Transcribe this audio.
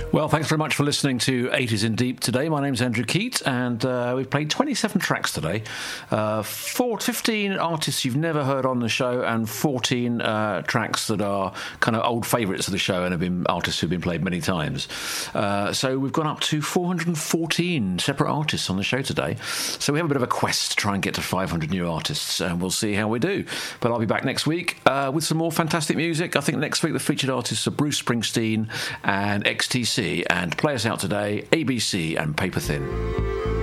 Well, thanks very much for listening to 80s in Deep today. My name's Andrew Keat, and we've played 27 tracks today. 15 artists you've never heard on the show, and 14 tracks that are kind of old favourites of the show and have been artists who've been played many times. So we've gone up to 414 separate artists on the show today. So we have a bit of a quest to try and get to 500 new artists, and we'll see how we do. But I'll be back next week with some more fantastic music. I think next week the featured artists are Bruce Springsteen and XTC, and play us out today, ABC and Paper Thin.